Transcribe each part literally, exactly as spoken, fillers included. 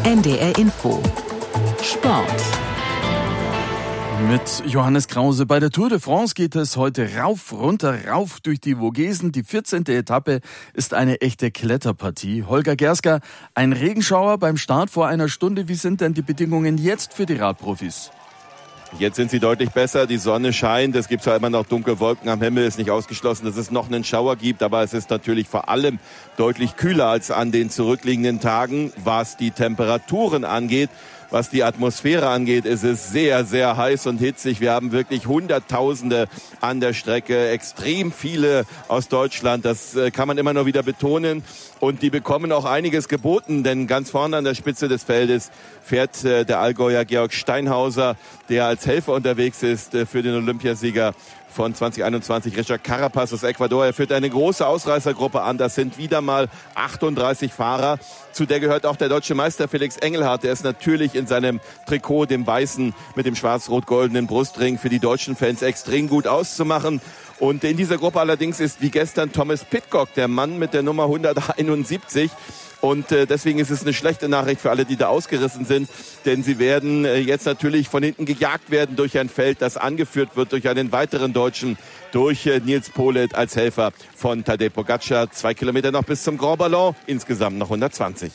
N D R Info Sport. Mit Johannes Krause. Bei der Tour de France geht es heute rauf, runter, rauf durch die Vogesen. Die vierzehnte Etappe ist eine echte Kletterpartie. Holger Gerska, ein Regenschauer beim Start vor einer Stunde. Wie sind denn die Bedingungen jetzt für die Radprofis? Jetzt sind sie deutlich besser, die Sonne scheint, es gibt zwar immer noch dunkle Wolken am Himmel, ist nicht ausgeschlossen, dass es noch einen Schauer gibt, aber es ist natürlich vor allem deutlich kühler als an den zurückliegenden Tagen, was die Temperaturen angeht. Was die Atmosphäre angeht, ist es sehr, sehr heiß und hitzig. Wir haben wirklich Hunderttausende an der Strecke, extrem viele aus Deutschland. Das kann man immer nur wieder betonen. Und die bekommen auch einiges geboten, denn ganz vorne an der Spitze des Feldes fährt der Allgäuer Georg Steinhauser, der als Helfer unterwegs ist für den Olympiasieger von zwanzig einundzwanzig, Richard Carapaz aus Ecuador. Er führt eine große Ausreißergruppe an. Das sind wieder mal achtunddreißig Fahrer. Zu der gehört auch der deutsche Meister Felix Engelhardt. Der ist natürlich in seinem Trikot, dem weißen mit dem schwarz-rot-goldenen Brustring, für die deutschen Fans extrem gut auszumachen. Und in dieser Gruppe allerdings ist wie gestern Thomas Pidcock, der Mann mit der Nummer hunderteinundsiebzig. Und äh, deswegen ist es eine schlechte Nachricht für alle, die da ausgerissen sind. Denn sie werden äh, jetzt natürlich von hinten gejagt werden durch ein Feld, das angeführt wird durch einen weiteren Deutschen, durch äh, Nils Politt als Helfer von Tadej Pogačar. Zwei Kilometer noch bis zum Grand Ballon, insgesamt noch hundertzwanzig.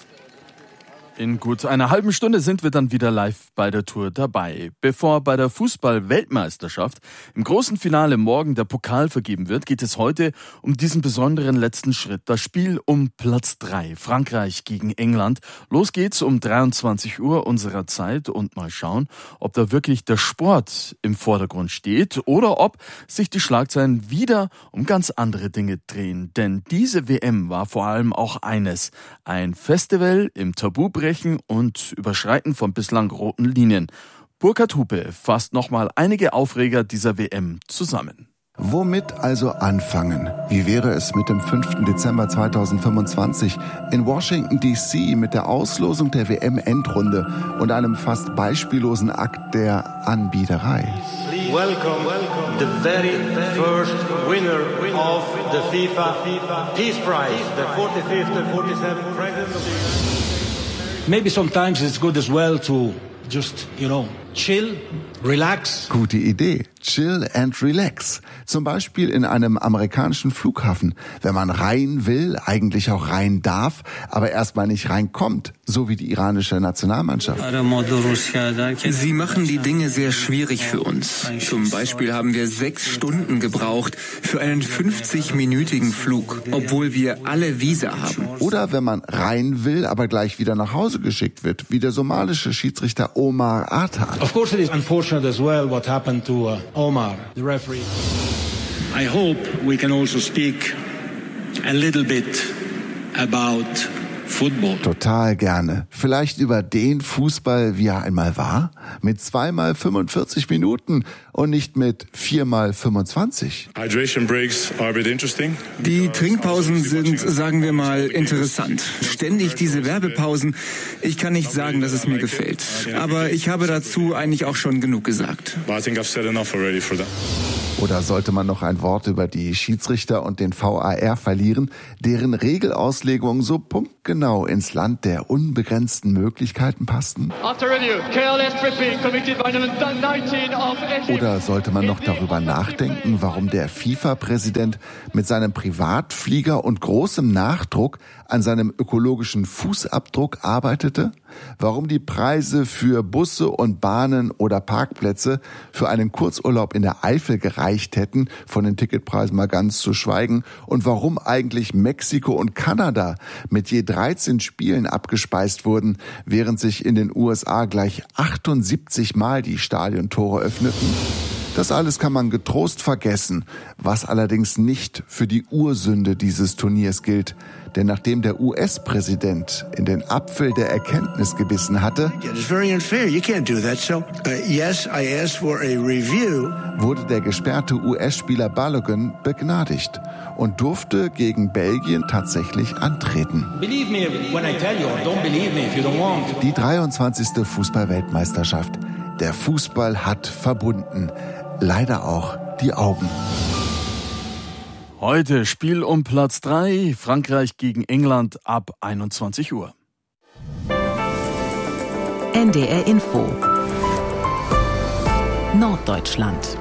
In gut einer halben Stunde sind wir dann wieder live bei der Tour dabei. Bevor bei der Fußball-Weltmeisterschaft im großen Finale morgen der Pokal vergeben wird, geht es heute um diesen besonderen letzten Schritt. Das Spiel um Platz drei, Frankreich gegen England. Los geht's um dreiundzwanzig Uhr unserer Zeit und mal schauen, ob da wirklich der Sport im Vordergrund steht oder ob sich die Schlagzeilen wieder um ganz andere Dinge drehen. Denn diese W M war vor allem auch eines, ein Festival im Tabubrechen und Überschreiten von bislang roten Linien. Burkhard Hupe fasst nochmal einige Aufreger dieser W M zusammen. Womit also anfangen? Wie wäre es mit dem fünften Dezember zweitausendfünfundzwanzig in Washington D C mit der Auslosung der W M-Endrunde und einem fast beispiellosen Akt der Anbiederei? Welcome, welcome the very first winner of the FIFA Peace Prize, the forty-fifth and forty-seventh President of the Maybe sometimes it's good as well to just, you know, chill, relax. Gute Idee. Chill and relax. Zum Beispiel in einem amerikanischen Flughafen. Wenn man rein will, eigentlich auch rein darf, aber erstmal nicht reinkommt. So wie die iranische Nationalmannschaft. Sie machen die Dinge sehr schwierig für uns. Zum Beispiel haben wir sechs Stunden gebraucht für einen fünfzig-minütigen Flug, obwohl wir alle Visa haben. Oder wenn man rein will, aber gleich wieder nach Hause geschickt wird, wie der somalische Schiedsrichter Omar Atan. Of course it is unfortunate as well what happened to uh, Omar, the referee. I hope we can also speak a little bit about football. Total gerne. Vielleicht über den Fußball, wie er einmal war, mit zweimal fünfundvierzig Minuten und nicht mit viermal fünfundzwanzig. Hydration breaks are a bit interesting. Die Trinkpausen sind, sagen wir mal, interessant. Ständig diese Werbepausen. Ich kann nicht sagen, dass es mir gefällt. Aber ich habe dazu eigentlich auch schon genug gesagt. But I think I've said enough already for that. Oder sollte man noch ein Wort über die Schiedsrichter und den V A R verlieren, deren Regelauslegungen so punktgenau ins Land der unbegrenzten Möglichkeiten passten? Oder sollte man noch darüber nachdenken, warum der FIFA-Präsident mit seinem Privatflieger und großem Nachdruck an seinem ökologischen Fußabdruck arbeitete? Warum die Preise für Busse und Bahnen oder Parkplätze für einen Kurzurlaub in der Eifel gereicht hätten, von den Ticketpreisen mal ganz zu schweigen, und warum eigentlich Mexiko und Kanada mit je dreizehn Spielen abgespeist wurden, während sich in den U S A gleich achtundsiebzig Mal die Stadiontore öffneten? Das alles kann man getrost vergessen, was allerdings nicht für die Ursünde dieses Turniers gilt. Denn nachdem der U S-Präsident in den Apfel der Erkenntnis gebissen hatte, wurde der gesperrte U S-Spieler Balogun begnadigt und durfte gegen Belgien tatsächlich antreten. Die dreiundzwanzigste Fußball-Weltmeisterschaft. Der Fußball hat verbunden. Leider auch die Augen. Heute Spiel um Platz drei, Frankreich gegen England ab einundzwanzig Uhr. N D R Info Norddeutschland.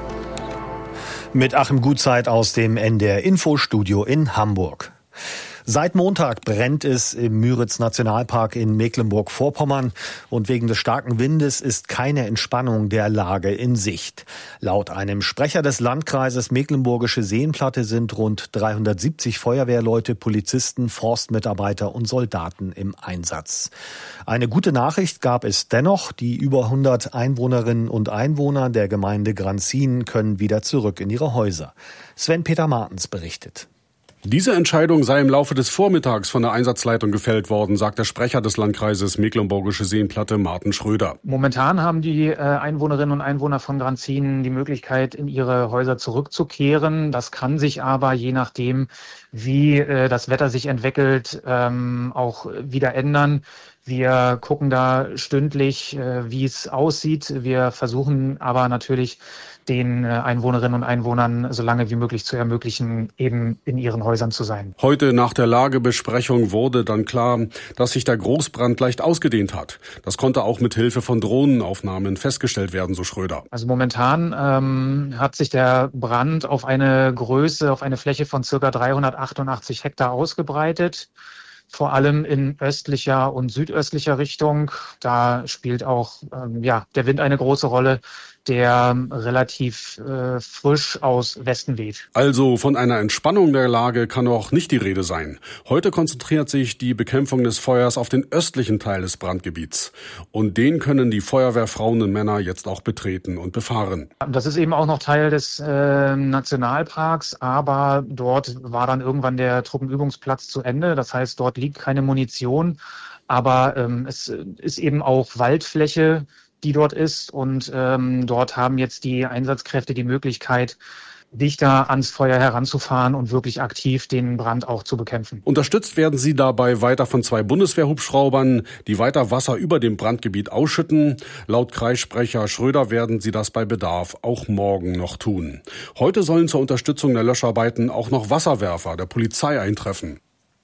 Mit Achim Gutzeit aus dem N D R Infostudio in Hamburg. Seit Montag brennt es im Müritz-Nationalpark in Mecklenburg-Vorpommern und wegen des starken Windes ist keine Entspannung der Lage in Sicht. Laut einem Sprecher des Landkreises Mecklenburgische Seenplatte sind rund dreihundertsiebzig Feuerwehrleute, Polizisten, Forstmitarbeiter und Soldaten im Einsatz. Eine gute Nachricht gab es dennoch. Die über hundert Einwohnerinnen und Einwohner der Gemeinde Granzin können wieder zurück in ihre Häuser. Sven-Peter Martens berichtet. Diese Entscheidung sei im Laufe des Vormittags von der Einsatzleitung gefällt worden, sagt der Sprecher des Landkreises Mecklenburgische Seenplatte, Martin Schröder. Momentan haben die äh, Einwohnerinnen und Einwohner von Granzin die Möglichkeit, in ihre Häuser zurückzukehren. Das kann sich aber, je nachdem, wie äh, das Wetter sich entwickelt, ähm, auch wieder ändern. Wir gucken da stündlich, äh, wie es aussieht. Wir versuchen aber natürlich, den Einwohnerinnen und Einwohnern so lange wie möglich zu ermöglichen, eben in ihren Häusern zu sein. Heute nach der Lagebesprechung wurde dann klar, dass sich der Großbrand leicht ausgedehnt hat. Das konnte auch mit Hilfe von Drohnenaufnahmen festgestellt werden, so Schröder. Also momentan ähm, hat sich der Brand auf eine Größe, auf eine Fläche von circa dreihundertachtundachtzig Hektar ausgebreitet. Vor allem in östlicher und südöstlicher Richtung. Da spielt auch ähm, ja, der Wind eine große Rolle, der relativ äh, frisch aus Westen weht. Also von einer Entspannung der Lage kann auch nicht die Rede sein. Heute konzentriert sich die Bekämpfung des Feuers auf den östlichen Teil des Brandgebiets. Und den können die Feuerwehrfrauen und Männer jetzt auch betreten und befahren. Das ist eben auch noch Teil des äh, Nationalparks, aber dort war dann irgendwann der Truppenübungsplatz zu Ende. Das heißt, dort liegt keine Munition, aber ähm, es ist eben auch Waldfläche, die dort ist. Und ähm, dort haben jetzt die Einsatzkräfte die Möglichkeit, dichter ans Feuer heranzufahren und wirklich aktiv den Brand auch zu bekämpfen. Unterstützt werden sie dabei weiter von zwei Bundeswehrhubschraubern, die weiter Wasser über dem Brandgebiet ausschütten. Laut Kreissprecher Schröder werden sie das bei Bedarf auch morgen noch tun. Heute sollen zur Unterstützung der Löscharbeiten auch noch Wasserwerfer der Polizei eintreffen.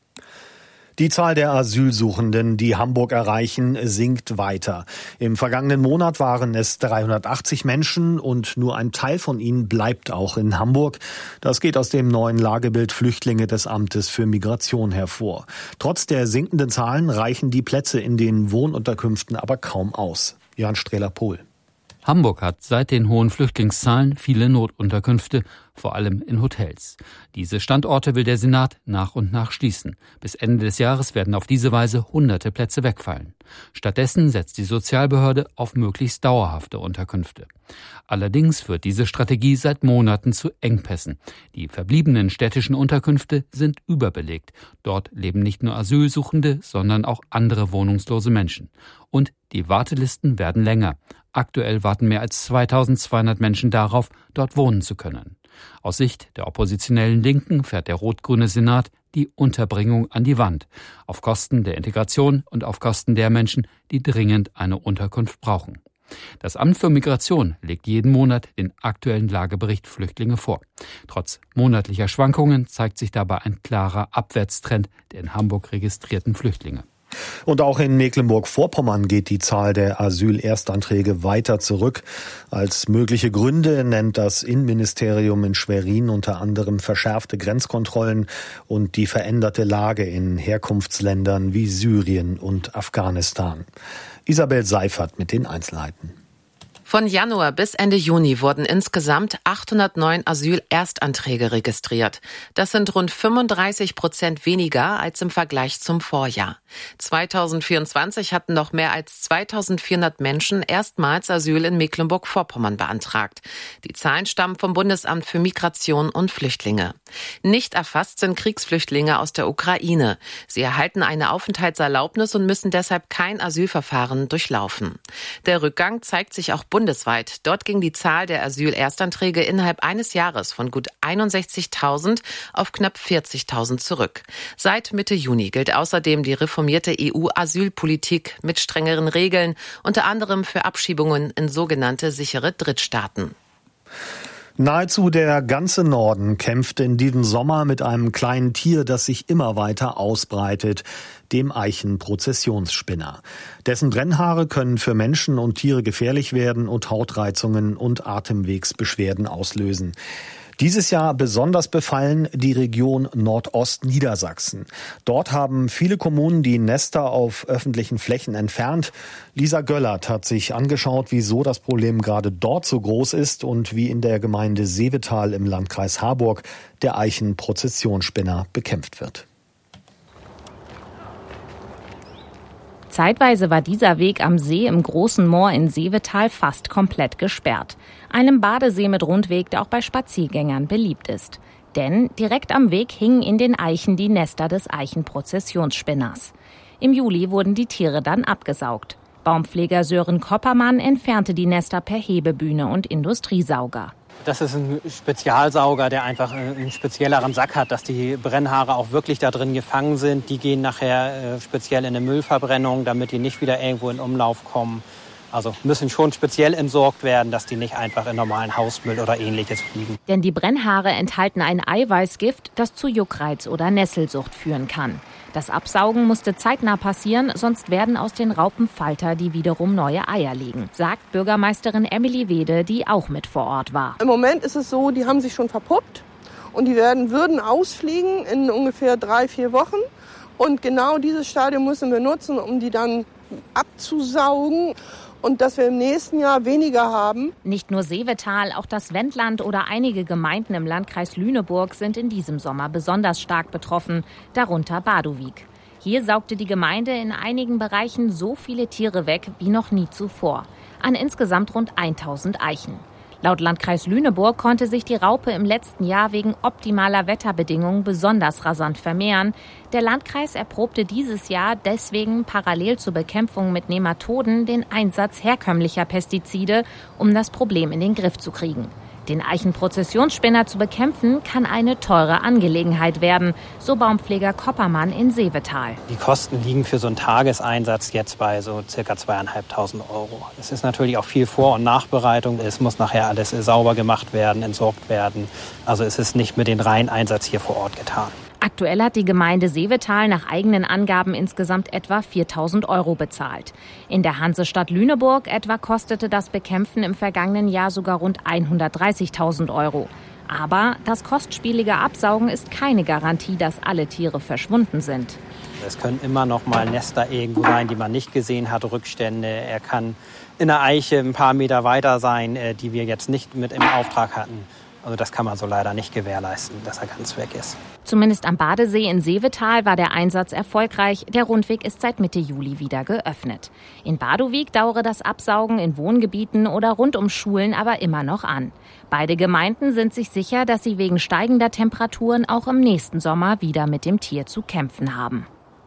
Die Zahl der Asylsuchenden, die Hamburg erreichen, sinkt weiter. Im vergangenen Monat waren es dreihundertachtzig Menschen und nur ein Teil von ihnen bleibt auch in Hamburg. Das geht aus dem neuen Lagebild Flüchtlinge des Amtes für Migration hervor. Trotz der sinkenden Zahlen reichen die Plätze in den Wohnunterkünften aber kaum aus. Jan Strehler-Pohl. Hamburg hat seit den hohen Flüchtlingszahlen viele Notunterkünfte, vor allem in Hotels. Diese Standorte will der Senat nach und nach schließen. Bis Ende des Jahres werden auf diese Weise hunderte Plätze wegfallen. Stattdessen setzt die Sozialbehörde auf möglichst dauerhafte Unterkünfte. Allerdings führt diese Strategie seit Monaten zu Engpässen. Die verbliebenen städtischen Unterkünfte sind überbelegt. Dort leben nicht nur Asylsuchende, sondern auch andere wohnungslose Menschen. Und die Wartelisten werden länger. Aktuell warten mehr als zweitausendzweihundert Menschen darauf, dort wohnen zu können. Aus Sicht der oppositionellen Linken fährt der rot-grüne Senat die Unterbringung an die Wand, auf Kosten der Integration und auf Kosten der Menschen, die dringend eine Unterkunft brauchen. Das Amt für Migration legt jeden Monat den aktuellen Lagebericht Flüchtlinge vor. Trotz monatlicher Schwankungen zeigt sich dabei ein klarer Abwärtstrend der in Hamburg registrierten Flüchtlinge. Und auch in Mecklenburg-Vorpommern geht die Zahl der Asylerstanträge weiter zurück. Als mögliche Gründe nennt das Innenministerium in Schwerin unter anderem verschärfte Grenzkontrollen und die veränderte Lage in Herkunftsländern wie Syrien und Afghanistan. Isabel Seifert mit den Einzelheiten. Von Januar bis Ende Juni wurden insgesamt achthundertneun Asylerstanträge registriert. Das sind rund fünfunddreißig Prozent weniger als im Vergleich zum Vorjahr. zweitausendvierundzwanzig hatten noch mehr als zweitausendvierhundert Menschen erstmals Asyl in Mecklenburg-Vorpommern beantragt. Die Zahlen stammen vom Bundesamt für Migration und Flüchtlinge. Nicht erfasst sind Kriegsflüchtlinge aus der Ukraine. Sie erhalten eine Aufenthaltserlaubnis und müssen deshalb kein Asylverfahren durchlaufen. Der Rückgang zeigt sich auch bundesweit. Dort ging die Zahl der Asylerstanträge innerhalb eines Jahres von gut einundsechzigtausend auf knapp vierzigtausend zurück. Seit Mitte Juni gilt außerdem die reformierte E U-Asylpolitik mit strengeren Regeln, unter anderem für Abschiebungen in sogenannte sichere Drittstaaten. Nahezu der ganze Norden kämpft in diesem Sommer mit einem kleinen Tier, das sich immer weiter ausbreitet. dem Eichenprozessionsspinner. Dessen Brennhaare können für Menschen und Tiere gefährlich werden und Hautreizungen und Atemwegsbeschwerden auslösen. Dieses Jahr besonders befallen die Region Nordostniedersachsen. Dort haben viele Kommunen die Nester auf öffentlichen Flächen entfernt. Lisa Göllert hat sich angeschaut, wieso das Problem gerade dort so groß ist und wie in der Gemeinde Seevetal im Landkreis Harburg der Eichenprozessionsspinner bekämpft wird. Zeitweise war dieser Weg am See im Großen Moor in Seevetal fast komplett gesperrt. Einem Badesee mit Rundweg, der auch bei Spaziergängern beliebt ist. Denn direkt am Weg hingen in den Eichen die Nester des Eichenprozessionsspinners. Im Juli wurden die Tiere dann abgesaugt. Baumpfleger Sören Koppermann entfernte die Nester per Hebebühne und Industriesauger. Das ist ein Spezialsauger, der einfach einen spezielleren Sack hat, dass die Brennhaare auch wirklich da drin gefangen sind. Die gehen nachher äh, speziell in eine Müllverbrennung, damit die nicht wieder irgendwo in Umlauf kommen. Also müssen schon speziell entsorgt werden, dass die nicht einfach in normalen Hausmüll oder Ähnliches fliegen. Denn die Brennhaare enthalten ein Eiweißgift, das zu Juckreiz oder Nesselsucht führen kann. Das Absaugen musste zeitnah passieren, sonst werden aus den Raupen Falter, die wiederum neue Eier legen, sagt Bürgermeisterin Emily Wede, die auch mit vor Ort war. Im Moment ist es so, die haben sich schon verpuppt und die werden, würden ausfliegen in ungefähr drei, vier Wochen. Und genau dieses Stadium müssen wir nutzen, um die dann abzusaugen. Und dass wir im nächsten Jahr weniger haben. Nicht nur Seevetal, auch das Wendland oder einige Gemeinden im Landkreis Lüneburg sind in diesem Sommer besonders stark betroffen, darunter Badowik. Hier saugte die Gemeinde in einigen Bereichen so viele Tiere weg wie noch nie zuvor, an insgesamt rund tausend Eichen. Laut Landkreis Lüneburg konnte sich die Raupe im letzten Jahr wegen optimaler Wetterbedingungen besonders rasant vermehren. Der Landkreis erprobte dieses Jahr deswegen parallel zur Bekämpfung mit Nematoden den Einsatz herkömmlicher Pestizide, um das Problem in den Griff zu kriegen. Den Eichenprozessionsspinner zu bekämpfen, kann eine teure Angelegenheit werden, so Baumpfleger Koppermann in Seevetal. Die Kosten liegen für so einen Tageseinsatz jetzt bei so circa zweieinhalbtausend Euro. Es ist natürlich auch viel Vor- und Nachbereitung. Es muss nachher alles sauber gemacht werden, entsorgt werden. Also es ist nicht mit dem reinen Einsatz hier vor Ort getan. Aktuell hat die Gemeinde Seevetal nach eigenen Angaben insgesamt etwa viertausend Euro bezahlt. In der Hansestadt Lüneburg etwa kostete das Bekämpfen im vergangenen Jahr sogar rund hundertdreißigtausend Euro. Aber das kostspielige Absaugen ist keine Garantie, dass alle Tiere verschwunden sind. Es können immer noch mal Nester irgendwo sein, die man nicht gesehen hat, Rückstände. Er kann in der Eiche ein paar Meter weiter sein, die wir jetzt nicht mit im Auftrag hatten. Also das kann man so leider nicht gewährleisten, dass er ganz weg ist. Zumindest am Badesee in Seevetal war der Einsatz erfolgreich. Der Rundweg ist seit Mitte Juli wieder geöffnet. In Badowik dauere das Absaugen in Wohngebieten oder rund um Schulen aber immer noch an. Beide Gemeinden sind sich sicher, dass sie wegen steigender Temperaturen auch im nächsten Sommer wieder mit dem Tier zu kämpfen haben.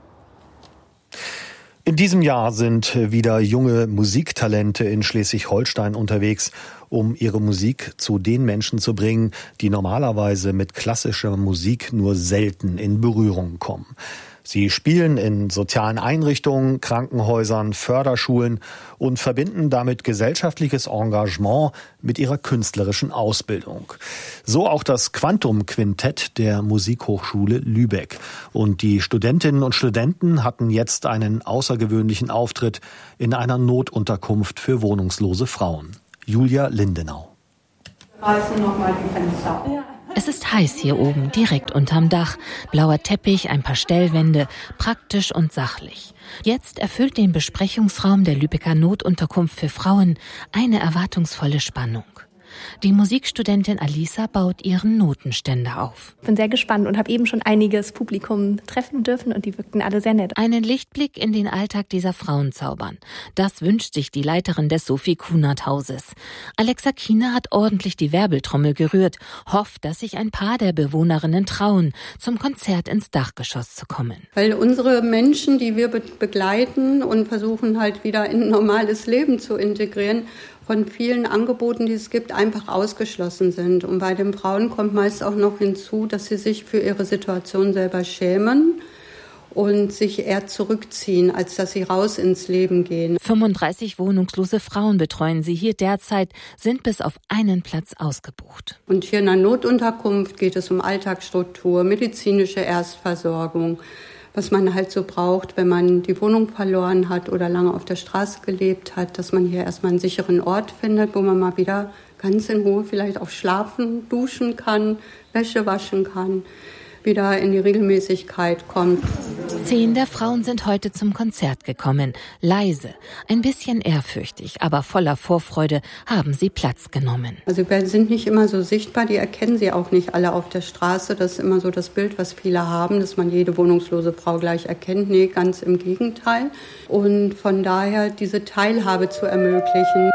In diesem Jahr sind wieder junge Musiktalente in Schleswig-Holstein unterwegs, um ihre Musik zu den Menschen zu bringen, die normalerweise mit klassischer Musik nur selten in Berührung kommen. Sie spielen in sozialen Einrichtungen, Krankenhäusern, Förderschulen und verbinden damit gesellschaftliches Engagement mit ihrer künstlerischen Ausbildung. So auch das Quantum-Quintett der Musikhochschule Lübeck. Und die Studentinnen und Studenten hatten jetzt einen außergewöhnlichen Auftritt in einer Notunterkunft für wohnungslose Frauen. Julia Lindenau. Reißen noch mal die Fenster. Ja. Es ist heiß hier oben, direkt unterm Dach. Blauer Teppich, ein paar Stellwände, praktisch und sachlich. Jetzt erfüllt den Besprechungsraum der Lübecker Notunterkunft für Frauen eine erwartungsvolle Spannung. Die Musikstudentin Alisa baut ihren Notenständer auf. Ich bin sehr gespannt und habe eben schon einiges Publikum treffen dürfen und die wirkten alle sehr nett. Einen Lichtblick in den Alltag dieser Frauen zaubern. Das wünscht sich die Leiterin des Sophie Kunert Hauses. Alexa Kiener hat ordentlich die Wirbeltrommel gerührt, hofft, dass sich ein paar der Bewohnerinnen trauen, zum Konzert ins Dachgeschoss zu kommen. Weil unsere Menschen, die wir be- begleiten und versuchen halt wieder in ein normales Leben zu integrieren, von vielen Angeboten, die es gibt, einfach ausgeschlossen sind. Und bei den Frauen kommt meist auch noch hinzu, dass sie sich für ihre Situation selber schämen und sich eher zurückziehen, als dass sie raus ins Leben gehen. fünfunddreißig wohnungslose Frauen betreuen sie hier derzeit, sind bis auf einen Platz ausgebucht. Und hier in der Notunterkunft geht es um Alltagsstruktur, medizinische Erstversorgung, was man halt so braucht, wenn man die Wohnung verloren hat oder lange auf der Straße gelebt hat, dass man hier erstmal einen sicheren Ort findet, wo man mal wieder ganz in Ruhe vielleicht auch schlafen, duschen kann, Wäsche waschen kann, wieder in die Regelmäßigkeit kommt. Zehn der Frauen sind heute zum Konzert gekommen. Leise, ein bisschen ehrfürchtig, aber voller Vorfreude haben sie Platz genommen. Also wir sind nicht immer so sichtbar, die erkennen sie auch nicht alle auf der Straße. Das ist immer so das Bild, was viele haben, dass man jede wohnungslose Frau gleich erkennt. Nee, ganz im Gegenteil. Und von daher diese Teilhabe zu ermöglichen.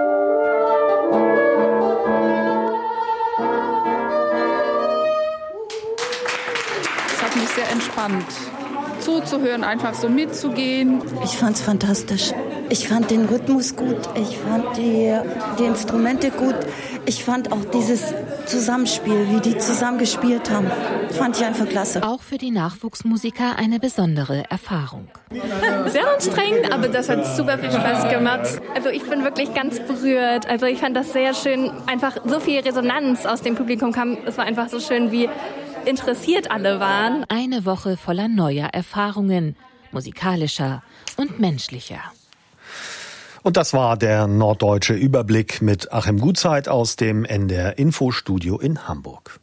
Sehr entspannt zuzuhören, einfach so mitzugehen. Ich fand's fantastisch. Ich fand den Rhythmus gut, ich fand die, die Instrumente gut. Ich fand auch dieses Zusammenspiel, wie die zusammen gespielt haben, fand ich einfach klasse. Auch für die Nachwuchsmusiker eine besondere Erfahrung. Sehr anstrengend, aber das hat super viel Spaß gemacht. Also ich bin wirklich ganz berührt. Also ich fand das sehr schön, einfach so viel Resonanz aus dem Publikum kam. Es war einfach so schön, wie interessiert alle waren. Eine Woche voller neuer Erfahrungen, musikalischer und menschlicher. Und das war der norddeutsche Überblick mit Achim Gutzeit aus dem N D R Infostudio in Hamburg.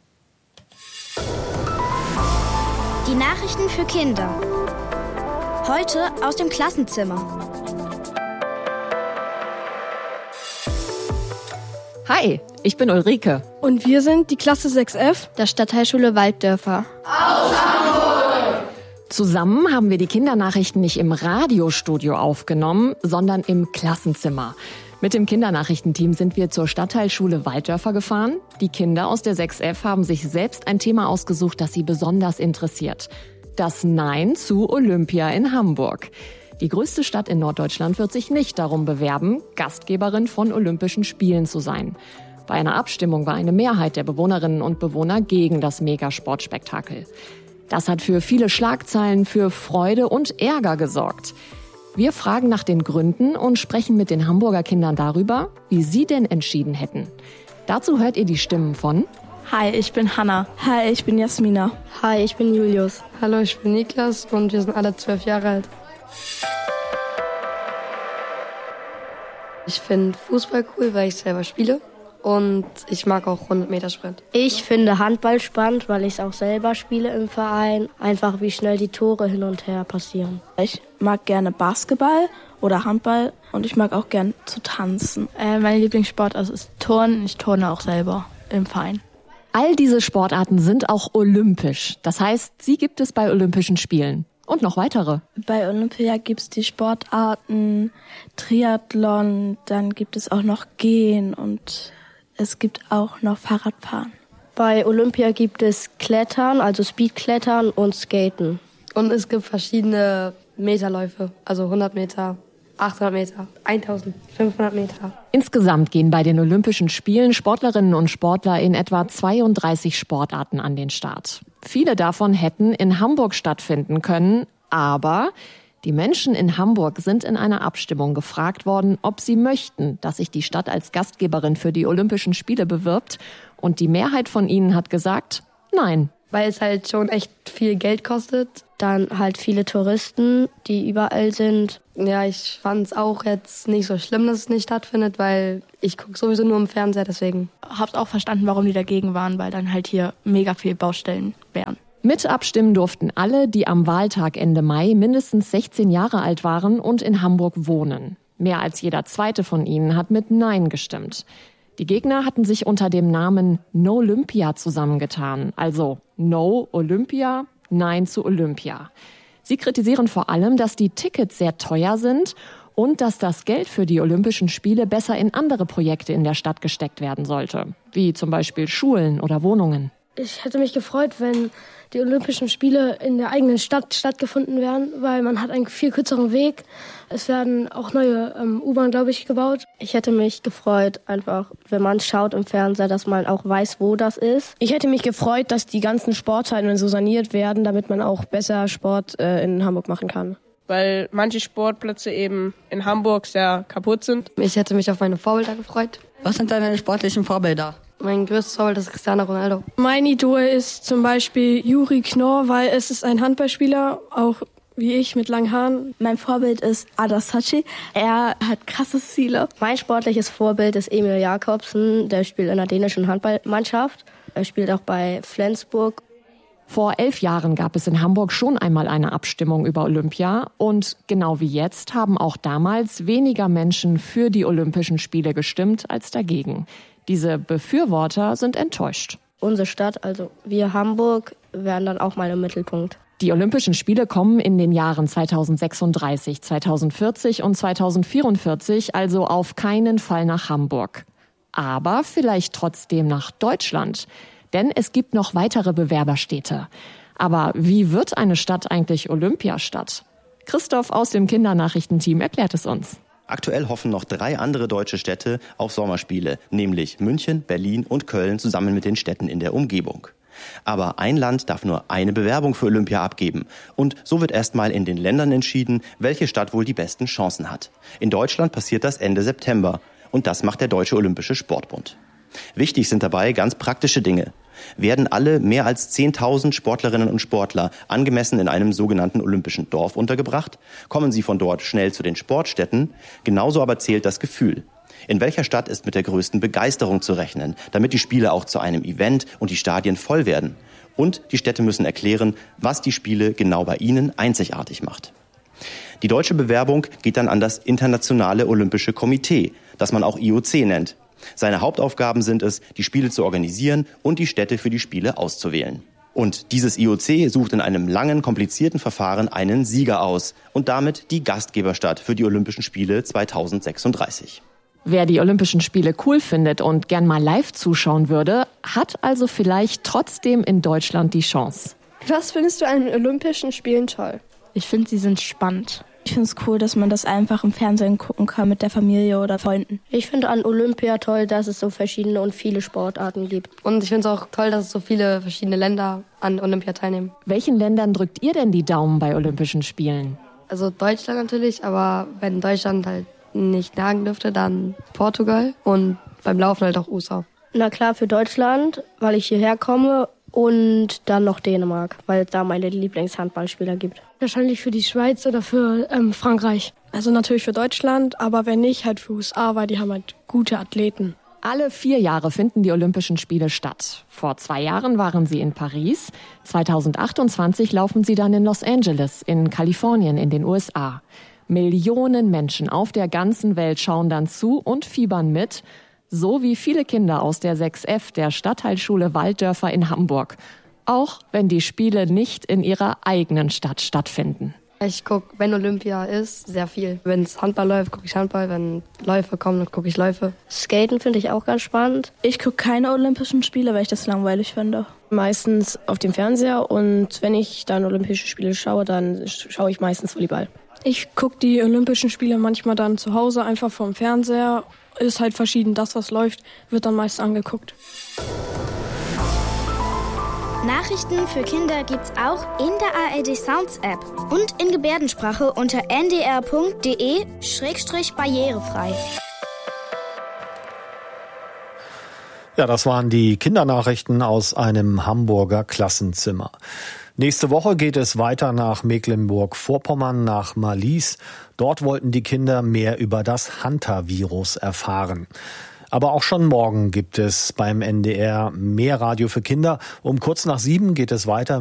Die Nachrichten für Kinder. Heute aus dem Klassenzimmer. Hi, ich bin Ulrike. Und wir sind die Klasse sechs F der Stadtteilschule Walddörfer. Aus Hamburg! Zusammen haben wir die Kindernachrichten nicht im Radiostudio aufgenommen, sondern im Klassenzimmer. Mit dem Kindernachrichtenteam sind wir zur Stadtteilschule Walddörfer gefahren. Die Kinder aus der sechs F haben sich selbst ein Thema ausgesucht, das sie besonders interessiert. Das Nein zu Olympia in Hamburg. Die größte Stadt in Norddeutschland wird sich nicht darum bewerben, Gastgeberin von Olympischen Spielen zu sein. Bei einer Abstimmung war eine Mehrheit der Bewohnerinnen und Bewohner gegen das Megasportspektakel. Das hat für viele Schlagzeilen, für Freude und Ärger gesorgt. Wir fragen nach den Gründen und sprechen mit den Hamburger Kindern darüber, wie sie denn entschieden hätten. Dazu hört ihr die Stimmen von: Hi, ich bin Hanna. Hi, ich bin Jasmina. Hi, ich bin Julius. Hallo, ich bin Niklas und wir sind alle zwölf Jahre alt. Ich finde Fußball cool, weil ich selber spiele. Und ich mag auch hundert Meter Sprint. Ich finde Handball spannend, weil ich es auch selber spiele im Verein. Einfach wie schnell die Tore hin und her passieren. Ich mag gerne Basketball oder Handball und ich mag auch gerne zu tanzen. Äh, mein Lieblingssport ist Turnen. Ich turne auch selber im Verein. All diese Sportarten sind auch olympisch. Das heißt, sie gibt es bei Olympischen Spielen. Und noch weitere. Bei Olympia gibt es die Sportarten Triathlon, dann gibt es auch noch Gehen und es gibt auch noch Fahrradfahren. Bei Olympia gibt es Klettern, also Speedklettern und Skaten. Und es gibt verschiedene Meterläufe, also hundert Meter, achthundert Meter, eintausendfünfhundert Meter. Insgesamt gehen bei den Olympischen Spielen Sportlerinnen und Sportler in etwa zweiunddreißig Sportarten an den Start. Viele davon hätten in Hamburg stattfinden können, aber die Menschen in Hamburg sind in einer Abstimmung gefragt worden, ob sie möchten, dass sich die Stadt als Gastgeberin für die Olympischen Spiele bewirbt. Und die Mehrheit von ihnen hat gesagt, nein. Weil es halt schon echt viel Geld kostet. Dann halt viele Touristen, die überall sind. Ja, ich fand es auch jetzt nicht so schlimm, dass es nicht stattfindet, weil ich gucke sowieso nur im Fernseher, deswegen. Hab's auch verstanden, warum die dagegen waren, weil dann halt hier mega viel Baustellen wären. Mit abstimmen durften alle, die am Wahltag Ende Mai mindestens sechzehn Jahre alt waren und in Hamburg wohnen. Mehr als jeder zweite von ihnen hat mit Nein gestimmt. Die Gegner hatten sich unter dem Namen No Olympia zusammengetan, also No Olympia, Nein zu Olympia. Sie kritisieren vor allem, dass die Tickets sehr teuer sind und dass das Geld für die Olympischen Spiele besser in andere Projekte in der Stadt gesteckt werden sollte, wie zum Beispiel Schulen oder Wohnungen. Ich hätte mich gefreut, wenn die Olympischen Spiele in der eigenen Stadt stattgefunden wären, weil man hat einen viel kürzeren Weg. Es werden auch neue ähm, U-Bahn, glaube ich, gebaut. Ich hätte mich gefreut, einfach, wenn man schaut im Fernseher, dass man auch weiß, wo das ist. Ich hätte mich gefreut, dass die ganzen Sporthallen so saniert werden, damit man auch besser Sport äh, in Hamburg machen kann. Weil manche Sportplätze eben in Hamburg sehr kaputt sind. Ich hätte mich auf meine Vorbilder gefreut. Was sind deine sportlichen Vorbilder? Mein größtes Vorbild ist Cristiano Ronaldo. Mein Idol ist zum Beispiel Juri Knorr, weil es ist ein Handballspieler, auch wie ich, mit langen Haaren. Mein Vorbild ist Adar Saci. Er hat krasse Ziele. Mein sportliches Vorbild ist Emil Jakobsen, der spielt in der dänischen Handballmannschaft. Er spielt auch bei Flensburg. Vor elf Jahren gab es in Hamburg schon einmal eine Abstimmung über Olympia. Und genau wie jetzt haben auch damals weniger Menschen für die Olympischen Spiele gestimmt als dagegen. Diese Befürworter sind enttäuscht. Unsere Stadt, also wir Hamburg, werden dann auch mal im Mittelpunkt. Die Olympischen Spiele kommen in den Jahren zweitausendsechsunddreißig, zweitausendvierzig und zweitausendvierundvierzig also auf keinen Fall nach Hamburg. Aber vielleicht trotzdem nach Deutschland. Denn es gibt noch weitere Bewerberstädte. Aber wie wird eine Stadt eigentlich Olympiastadt? Christoph aus dem Kindernachrichtenteam erklärt es uns. Aktuell hoffen noch drei andere deutsche Städte auf Sommerspiele, nämlich München, Berlin und Köln zusammen mit den Städten in der Umgebung. Aber ein Land darf nur eine Bewerbung für Olympia abgeben. Und so wird erstmal in den Ländern entschieden, welche Stadt wohl die besten Chancen hat. In Deutschland passiert das Ende September. Und das macht der Deutsche Olympische Sportbund. Wichtig sind dabei ganz praktische Dinge. Werden alle mehr als zehntausend Sportlerinnen und Sportler angemessen in einem sogenannten olympischen Dorf untergebracht? Kommen sie von dort schnell zu den Sportstätten? Genauso aber zählt das Gefühl. In welcher Stadt ist mit der größten Begeisterung zu rechnen, damit die Spiele auch zu einem Event und die Stadien voll werden? Und die Städte müssen erklären, was die Spiele genau bei ihnen einzigartig macht. Die deutsche Bewerbung geht dann an das Internationale Olympische Komitee, das man auch I O C nennt. Seine Hauptaufgaben sind es, die Spiele zu organisieren und die Städte für die Spiele auszuwählen. Und dieses I O C sucht in einem langen, komplizierten Verfahren einen Sieger aus und damit die Gastgeberstadt für die Olympischen Spiele zweitausendsechsunddreißig. Wer die Olympischen Spiele cool findet und gern mal live zuschauen würde, hat also vielleicht trotzdem in Deutschland die Chance. Was findest du an den Olympischen Spielen toll? Ich finde, sie sind spannend. Ich finde es cool, dass man das einfach im Fernsehen gucken kann mit der Familie oder Freunden. Ich finde an Olympia toll, dass es so verschiedene und viele Sportarten gibt. Und ich finde es auch toll, dass es so viele verschiedene Länder an Olympia teilnehmen. Welchen Ländern drückt ihr denn die Daumen bei Olympischen Spielen? Also Deutschland natürlich, aber wenn Deutschland halt nicht nagen dürfte, dann Portugal und beim Laufen halt auch U S A. Na klar, für Deutschland, weil ich hierher komme. Und dann noch Dänemark, weil es da meine Lieblingshandballspieler gibt. Wahrscheinlich für die Schweiz oder für ähm, Frankreich. Also natürlich für Deutschland, aber wenn nicht, halt für U S A, weil die haben halt gute Athleten. Alle vier Jahre finden die Olympischen Spiele statt. Vor zwei Jahren waren sie in Paris. zweitausendachtundzwanzig laufen sie dann in Los Angeles, in Kalifornien, in den U S A. Millionen Menschen auf der ganzen Welt schauen dann zu und fiebern mit. So wie viele Kinder aus der sechs F der Stadtteilschule Walddörfer in Hamburg. Auch wenn die Spiele nicht in ihrer eigenen Stadt stattfinden. Ich gucke, wenn Olympia ist, sehr viel. Wenn es Handball läuft, gucke ich Handball. Wenn Läufe kommen, dann gucke ich Läufe. Skaten finde ich auch ganz spannend. Ich gucke keine Olympischen Spiele, weil ich das langweilig finde. Meistens auf dem Fernseher und wenn ich dann Olympische Spiele schaue, dann schaue ich meistens Volleyball. Ich gucke die Olympischen Spiele manchmal dann zu Hause einfach vom Fernseher. Ist halt verschieden. Das, was läuft, wird dann meist angeguckt. Nachrichten für Kinder gibt's auch in der A R D Sounds App und in Gebärdensprache unter n d r punkt d e schrägstrich barrierefrei. Ja, das waren die Kindernachrichten aus einem Hamburger Klassenzimmer. Nächste Woche geht es weiter nach Mecklenburg-Vorpommern, nach Marlies. Dort wollten die Kinder mehr über das Hantavirus erfahren. Aber auch schon morgen gibt es beim N D R mehr Radio für Kinder. Um kurz nach sieben geht es weiter